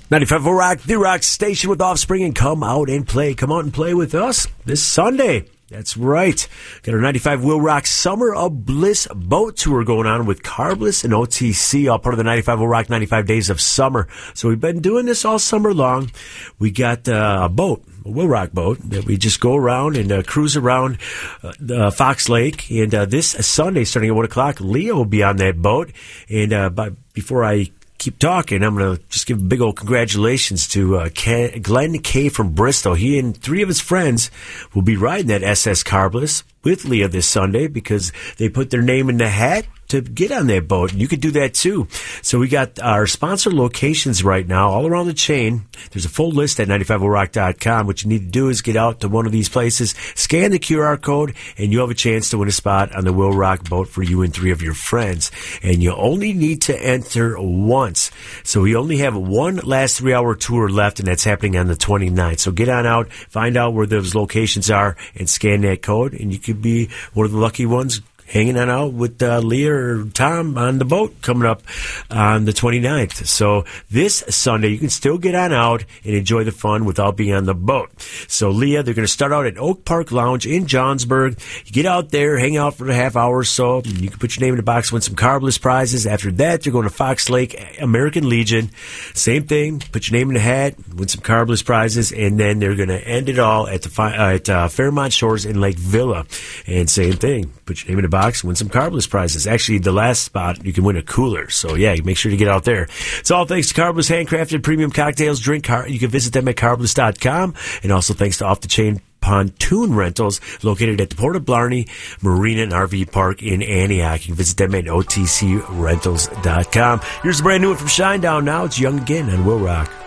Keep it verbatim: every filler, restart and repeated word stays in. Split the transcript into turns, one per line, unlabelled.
ninety-five point oh Rock, the Rock Station with Offspring, and come out and play. Come out and play with us this Sunday. That's right. Got our ninety-five Will Rock Summer of Bliss boat tour going on with Carbliss and O T C, all part of the ninety-five Will Rock ninety-five Days of Summer. So we've been doing this all summer long. We got uh, a boat, a Will Rock boat, that we just go around and uh, cruise around uh, the Fox Lake. And uh, this Sunday, starting at one o'clock, Leah will be on that boat. And uh, by, before I keep talking, I'm going to just give a big old congratulations to uh, Ken, Glenn K. from Bristol. He and three of his friends will be riding that S S Carbliss with Leah this Sunday because they put their name in the hat to get on that boat. You could do that too. So we got our sponsor locations right now all around the chain. There's a full list at ninety-five oh rock dot com. What you need to do is get out to one of these places, scan the Q R code, and you'll have a chance to win a spot on the Will Rock boat for you and three of your friends. And you only need to enter once. So we only have one last three-hour tour left, and that's happening on the twenty-ninth. So get on out, find out where those locations are, and scan that code, and you could be one of the lucky ones hanging on out with uh, Leah or Tom on the boat coming up on the twenty-ninth. So this Sunday, you can still get on out and enjoy the fun without being on the boat. So Leah, they're going to start out at Oak Park Lounge in Johnsburg. You get out there, hang out for a half hour or so, and you can put your name in the box, win some Carbliss prizes. After that, they're going to Fox Lake, American Legion. Same thing, put your name in the hat, win some Carbliss prizes, and then they're going to end it all at the uh, at uh, Fairmont Shores in Lake Villa. And same thing, put your name in the box, box, win some Carbliss prizes. Actually, the last spot, you can win a cooler. So, yeah, make sure to get out there. It's all thanks to Carbliss Handcrafted Premium Cocktails. Drink car- You can visit them at carbliss dot com. And also thanks to Off the Chain Pontoon Rentals, located at the Port of Blarney Marina and R V Park in Antioch. You can visit them at O T C rentals dot com. Here's a brand new one from Shinedown now. It's Young Again on Will Rock.